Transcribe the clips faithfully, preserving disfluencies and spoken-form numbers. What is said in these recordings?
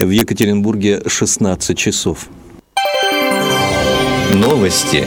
В Екатеринбурге шестнадцать часов. Новости.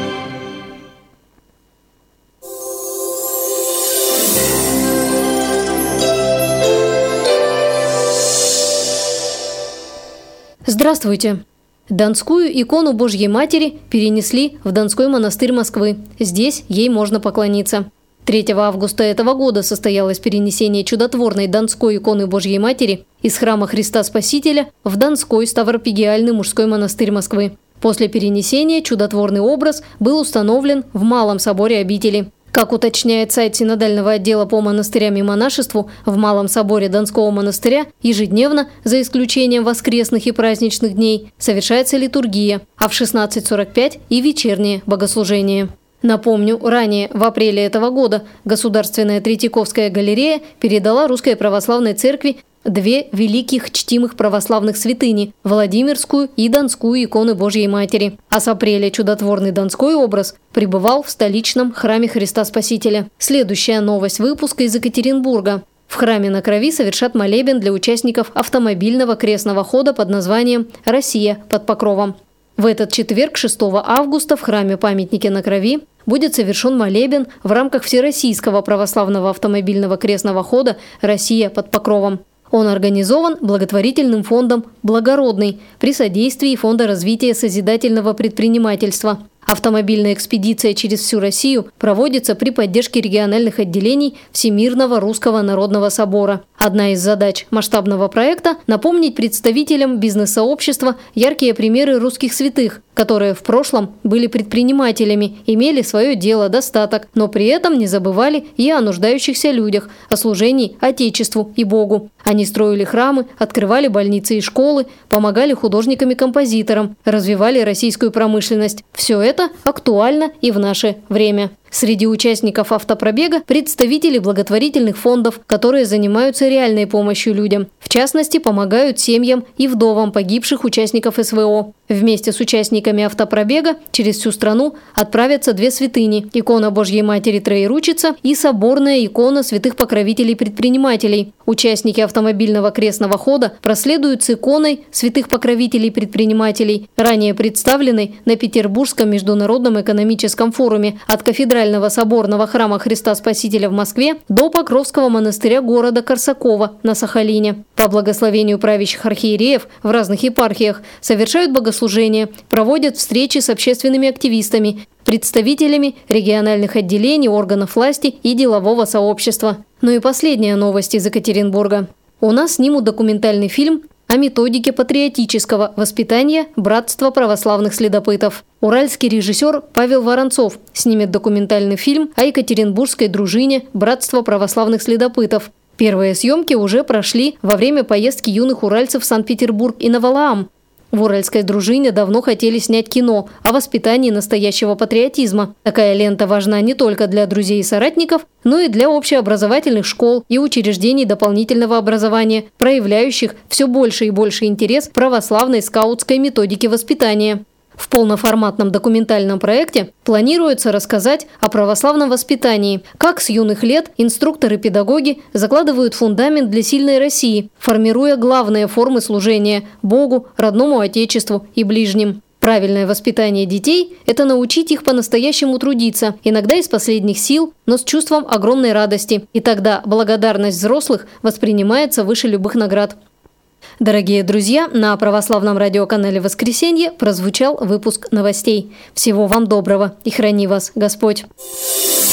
Здравствуйте! Донскую икону Божьей Матери перенесли в Донской монастырь Москвы. Здесь ей можно поклониться. третьего августа этого года состоялось перенесение чудотворной Донской иконы Божьей Матери из храма Христа Спасителя в Донской Ставропигиальный мужской монастырь Москвы. После перенесения чудотворный образ был установлен в Малом соборе обители. Как уточняет сайт Синодального отдела по монастырям и монашеству, в Малом соборе Донского монастыря ежедневно, за исключением воскресных и праздничных дней, совершается литургия, а в шестнадцать сорок пять и вечернее богослужение. Напомню, ранее, в апреле этого года, Государственная Третьяковская галерея передала Русской Православной Церкви две великих чтимых православных святыни – Владимирскую и Донскую иконы Божьей Матери. А с апреля чудотворный Донской образ пребывал в столичном храме Христа Спасителя. Следующая новость выпуска из Екатеринбурга. В храме на Крови совершат молебен для участников автомобильного крестного хода под названием «Россия под покровом». В этот четверг, шестого августа, в храме-памятнике на Крови будет совершен молебен в рамках Всероссийского православного автомобильного крестного хода «Россия под покровом». Он организован благотворительным фондом «Благородный» при содействии Фонда развития созидательного предпринимательства. Автомобильная экспедиция через всю Россию проводится при поддержке региональных отделений Всемирного Русского Народного Собора. Одна из задач масштабного проекта – напомнить представителям бизнес-сообщества яркие примеры русских святых, которые в прошлом были предпринимателями, имели свое дело, достаток, но при этом не забывали и о нуждающихся людях, о служении Отечеству и Богу. Они строили храмы, открывали больницы и школы, помогали художникам и композиторам, развивали российскую промышленность. Все это актуально и в наше время. Среди участников автопробега представители благотворительных фондов, которые занимаются реальной помощью людям. В частности, помогают семьям и вдовам погибших участников СВО. Вместе с участниками автопробега через всю страну отправятся две святыни – икона Божьей Матери Троеручица и соборная икона святых покровителей предпринимателей. Участники автомобильного крестного хода проследуют с иконой святых покровителей предпринимателей, ранее представленной на Петербургском международном экономическом форуме от кафедрального соборного храма Христа Спасителя в Москве до Покровского монастыря города Корсакова на Сахалине. По благословению правящих архиереев в разных епархиях совершают богослужения, проводят встречи с общественными активистами, представителями региональных отделений, органов власти и делового сообщества. Ну и последняя новость из Екатеринбурга. У нас снимут документальный фильм о методике патриотического воспитания братства православных следопытов. Уральский режиссер Павел Воронцов снимет документальный фильм о екатеринбургской дружине братства православных следопытов. Первые съемки уже прошли во время поездки юных уральцев в Санкт-Петербург и на Валаам. В уральской дружине давно хотели снять кино о воспитании настоящего патриотизма. Такая лента важна не только для друзей и соратников, но и для общеобразовательных школ и учреждений дополнительного образования, проявляющих все больше и больше интерес к православной скаутской методике воспитания. В полноформатном документальном проекте планируется рассказать о православном воспитании, как с юных лет инструкторы-педагоги закладывают фундамент для сильной России, формируя главные формы служения – Богу, родному Отечеству и ближним. Правильное воспитание детей – это научить их по-настоящему трудиться, иногда из последних сил, но с чувством огромной радости. И тогда благодарность взрослых воспринимается выше любых наград. Дорогие друзья, на православном радиоканале «Воскресенье» прозвучал выпуск новостей. Всего вам доброго и храни вас Господь!